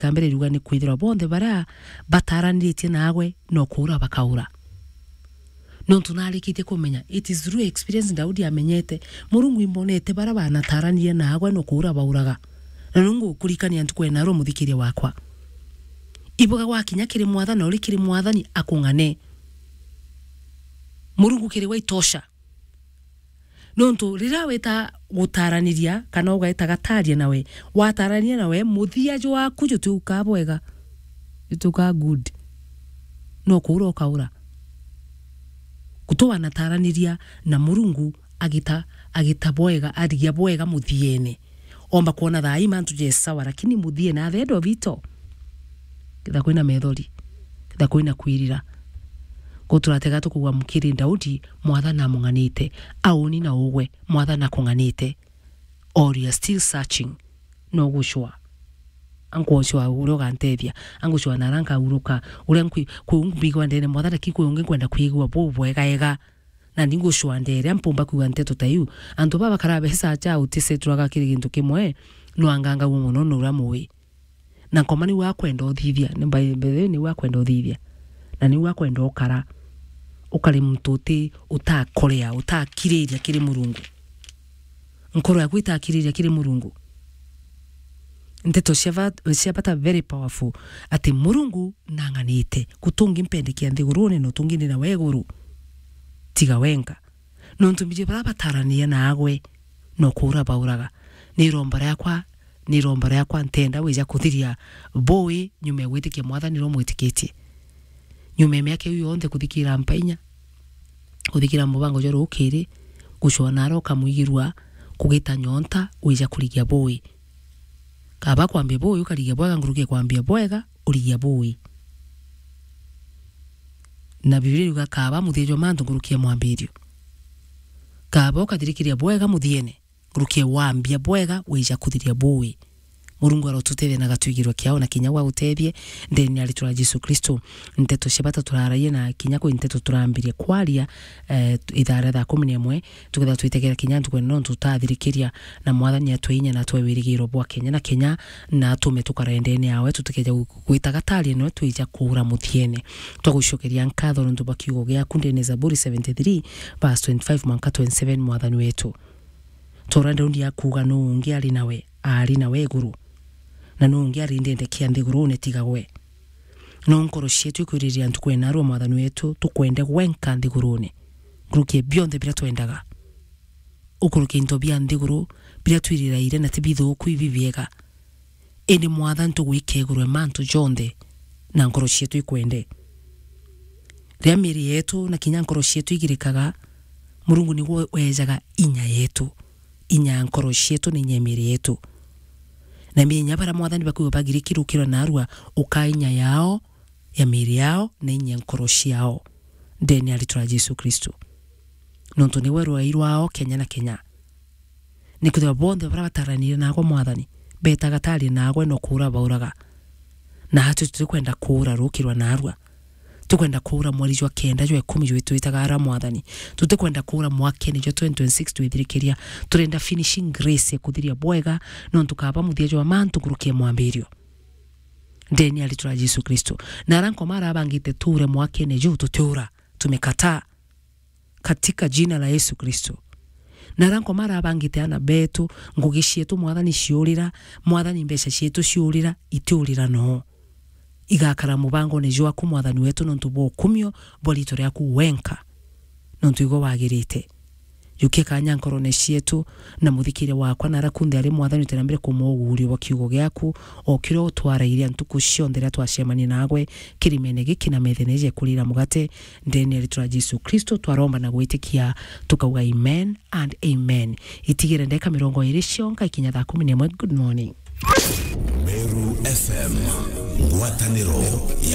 kambere ruga ni kwithira bonde bara bataraniritie nawe no kura bakaura no tunarikite kumenya it is through experience Daudi amenyete Murungu imbonete bara banataranirie nawe no kura bauraga na nungu kurikania ntukwena ro muthikiria wakwa ibuga gwakinya kiri mwathani uri kiri mwathani akungane Murungu kiri waitosha nonto rira weta gutaraniria kana ugaita gataria nawe watarania nawe muthia jo waku jo tuka bwega tuka good no kuro kaura kutoa nataraniria na Murungu agita bwega adigia bwega muthiene omba kuona thai mantu je sawa lakini muthie na thedo vito kitha kwina methori kitha kwina kwirira guturatega tukugwa mukiri Daudi mwathana munganite auni na ugwe mwathana kunganite or you are still searching no gushwa angoshwa uroga ntethia angoshwa naranga uruka ure kuungibigwa ndene mwathana kikuyunge kwenda kwigwa bubwega ega na ningushwa ndere ampumba kuwa nteto tayu antu baba karabe sa cha utiseturaga kiri gintu kimwe no anganga muno no ramuwi na komani wa kwenda uthithia ni wa kwenda uthithia na ni wa kwenda ukara ukari mtuti utakorea utakiriria kiri Murungu nkoro ya kuitakiriria kiri Murungu nteto shebata very powerful ati Murungu nanganite kutungi mpendekia nthigurune no tungini na weguru tiga wenga no ntumbije bara tarania naagwe no kura bauraga ni rombara yakwa ntenda weja kuthiria boy nyume gwitikia mwathani ro mwitikitie nyume yake huyo onde kuthikira mpainya kuthikira mubango joro ukiri gushona ro kamuigirwa kugita nyonta weja kurigia boy kaba kwambia boy ukarigia bwega nguruke kwambia bwega urigia boy na Biblia yuga kaba muthiejo mantu ngurukie mwambirio kaba ukathirikiria bwega muthiene ngurukie wambia bwega weja kuthiria boy Murungu arotutethia na gatwigirwa kiao na kinya gwa gutethie ndeni alitura Yesu Kristo nteto shebata turaraie na kinya ko nteto turambirie kwaria ithara tha 11 tuketha twitegera kinya ntukwe no tutathirikiria na mwathani atwinya na twewirigiro bwa Kenya na Kenya na tume tukarendeni awe tutikeja gwita gatari no twija kura muthiene twagucokeria nkatho ndo bakiugo gya kundene Zaburi 73 verse 25 manka 27 mwathani wetu toranda undi akuga no ungi ali nawe guru na no ungi ari ndende kia nthigurune tigagwe no nkoro cietu ikwiriria ntukwena ro mwathani wetu tukwende gwenka nthigurune ngurukie bionde bila twendaga ukurukie into bia nthiguru bila twiriraire na tibithu kuiviviega eni mwathani tugwike gurwe mantu jonde na nkoro cietu ikwende ria miri yetu na kinya nkoro cietu igirikaga Murungu ni wejaga inya yetu inya nkoro cietu ni nyemiri yetu na minya bara mwathani bakuwa bagirikirukiro narua ukainya yao ya miri yao na inya nkoro ciao ndeni alitura Yesu Kristo nonto ni weru airwao Kenya na Kenya nikutwa bonde bara bataranire nago mwathani betaga tari nago no kura bauraga na hatu tukwenda kura rukirwa narua tukwenda kura mweri jwa kenda jwa 10 jwa twitagara mwathani tutikwenda kura mwakeni jwa 2026 twithirikiria turenda finishing grace kuthiria bwega no tukaba muthia jwa mantu kurukia mwambirio ndeni alitura Yesu Kristo na ranko mara abangite ture mwakeni jwa tutura tumekataa katika jina la Yesu Kristo na ranko mara abangite ana betu ngugi cietu mwathani ciurira mwathani mbeca cietu ciurira itiurira no igakara mubango ne jwa ku mwathani wetu no ntubo kumyo bolito ryaku wenka no ntuigo wagirite yuke kanya nkorone cietu na muthikire wakwa na rakunde ari mwathani terambire kumuguri wa kiugo gyaku okiro twara iria ntuku ciondera twacemani nagwe kirimene gikina metheneje kulira mugate ndeni alitura Yesu Kristo twaromba na gwitikia tukauga amen and amen itigire ndeka 20 cionka ikinya tha 11 good morning Meru FM Ngwataniro